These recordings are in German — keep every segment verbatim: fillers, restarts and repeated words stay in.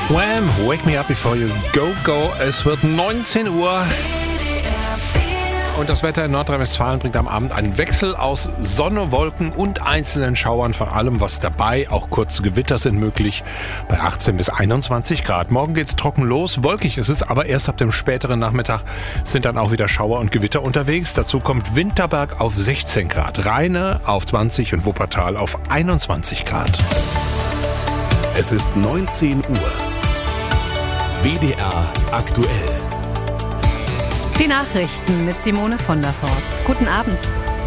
Wham! Wake me up before you go, go. Es wird neunzehn Uhr. Und das Wetter in Nordrhein-Westfalen bringt am Abend einen Wechsel aus Sonne, Wolken und einzelnen Schauern, von allem was dabei. Auch kurze Gewitter sind möglich bei achtzehn bis einundzwanzig Grad. Morgen geht's trocken los, wolkig ist es, aber erst ab dem späteren Nachmittag sind dann auch wieder Schauer und Gewitter unterwegs. Dazu kommt Winterberg auf sechzehn Grad, Rheine auf zwanzig und Wuppertal auf einundzwanzig Grad. Es ist neunzehn Uhr. W D R aktuell. Die Nachrichten mit Simone von der Forst. Guten Abend.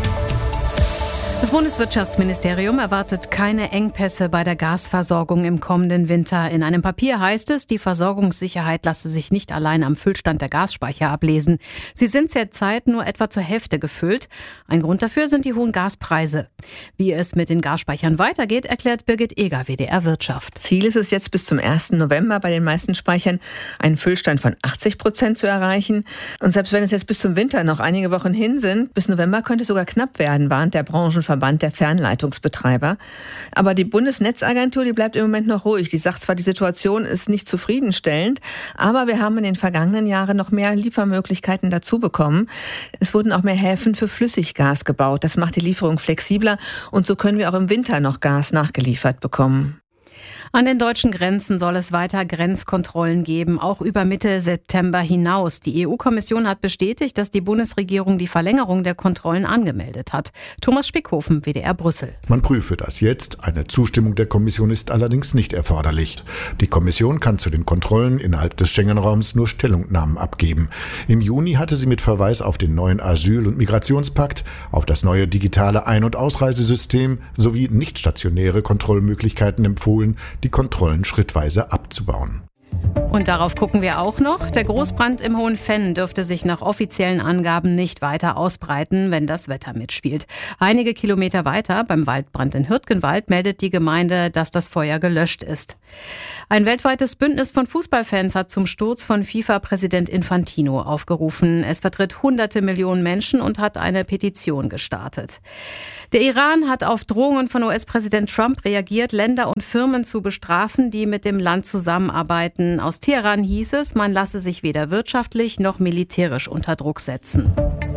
Das Bundeswirtschaftsministerium erwartet keine Engpässe bei der Gasversorgung im kommenden Winter. In einem Papier heißt es, die Versorgungssicherheit lasse sich nicht allein am Füllstand der Gasspeicher ablesen. Sie sind zurzeit nur etwa zur Hälfte gefüllt. Ein Grund dafür sind die hohen Gaspreise. Wie es mit den Gasspeichern weitergeht, erklärt Birgit Eger, W D R Wirtschaft. Ziel ist es jetzt bis zum ersten November bei den meisten Speichern einen Füllstand von achtzig Prozent zu erreichen. Und selbst wenn es jetzt bis zum Winter noch einige Wochen hin sind, bis November könnte es sogar knapp werden, warnt der Branchenverband der Fernleitungsbetreiber. Aber die Bundesnetzagentur, die bleibt im Moment noch ruhig. Die sagt zwar, die Situation ist nicht zufriedenstellend, aber wir haben in den vergangenen Jahren noch mehr Liefermöglichkeiten dazu bekommen. Es wurden auch mehr Häfen für Flüssiggas gebaut. Das macht die Lieferung flexibler und so können wir auch im Winter noch Gas nachgeliefert bekommen. An den deutschen Grenzen soll es weiter Grenzkontrollen geben, auch über Mitte September hinaus. Die E U-Kommission hat bestätigt, dass die Bundesregierung die Verlängerung der Kontrollen angemeldet hat. Thomas Spickhofen, W D R Brüssel. Man prüfe das jetzt. Eine Zustimmung der Kommission ist allerdings nicht erforderlich. Die Kommission kann zu den Kontrollen innerhalb des Schengen-Raums nur Stellungnahmen abgeben. Im Juni hatte sie mit Verweis auf den neuen Asyl- und Migrationspakt, auf das neue digitale Ein- und Ausreisesystem sowie nicht stationäre Kontrollmöglichkeiten empfohlen, die Kontrollen schrittweise abzubauen. Und darauf gucken wir auch noch. Der Großbrand im Hohenfenn dürfte sich nach offiziellen Angaben nicht weiter ausbreiten, wenn das Wetter mitspielt. Einige Kilometer weiter, beim Waldbrand in Hürtgenwald, meldet die Gemeinde, dass das Feuer gelöscht ist. Ein weltweites Bündnis von Fußballfans hat zum Sturz von FIFA-Präsident Infantino aufgerufen. Es vertritt hunderte Millionen Menschen und hat eine Petition gestartet. Der Iran hat auf Drohungen von U S-Präsident Trump reagiert, Länder und Firmen zu bestrafen, die mit dem Land zusammenarbeiten. Aus Teheran hieß es, man lasse sich weder wirtschaftlich noch militärisch unter Druck setzen.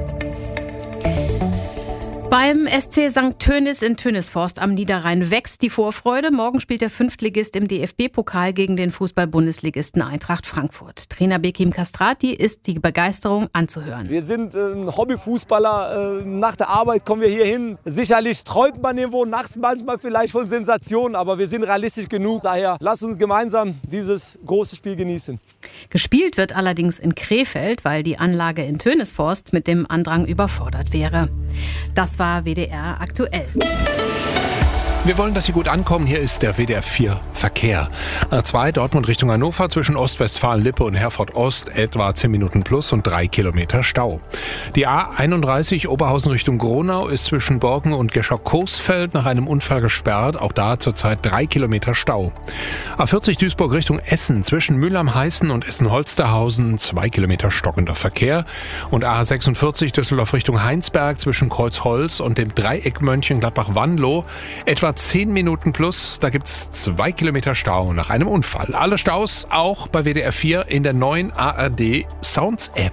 Beim S C Sankt Tönis in Tönisforst am Niederrhein wächst die Vorfreude. Morgen spielt der Fünftligist im D F B-Pokal gegen den Fußball-Bundesligisten Eintracht Frankfurt. Trainer Bekim Kastrati ist die Begeisterung anzuhören. Wir sind äh, Hobbyfußballer. Äh, nach der Arbeit kommen wir hier hin. Sicherlich träumt man irgendwo nachts manchmal vielleicht von Sensationen, aber wir sind realistisch genug. Daher lasst uns gemeinsam dieses große Spiel genießen. Gespielt wird allerdings in Krefeld, weil die Anlage in Tönisforst mit dem Andrang überfordert wäre. Das war W D R aktuell. Wir wollen, dass Sie gut ankommen. Hier ist der W D R vier Verkehr. A zwei Dortmund Richtung Hannover zwischen Ostwestfalen-Lippe und Herford-Ost etwa zehn Minuten plus und drei Kilometer Stau. Die A einunddreißig Oberhausen Richtung Gronau ist zwischen Borken und Gescher-Coesfeld nach einem Unfall gesperrt. Auch da zurzeit drei Kilometer Stau. A vierzig Duisburg Richtung Essen zwischen Mülheim-Heißen und Essen-Holsterhausen zwei Kilometer stockender Verkehr. Und A sechsundvierzig Düsseldorf Richtung Heinsberg zwischen Kreuzholz und dem Dreieck Mönchengladbach-Wanlo etwa zehn Minuten plus, da gibt's zwei Kilometer Stau nach einem Unfall. Alle Staus auch bei W D R vier in der neuen A R D Sounds App.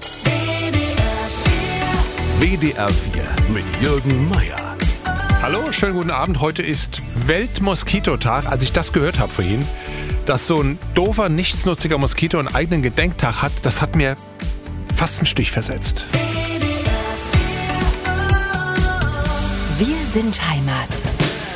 W D R vier mit Jürgen Meier. Hallo, schönen guten Abend. Heute ist Weltmoskitotag. Als ich das gehört habe vorhin, dass so ein doofer, nichtsnutziger Moskito einen eigenen Gedenktag hat, das hat mir fast einen Stich versetzt. Wir sind Heimat.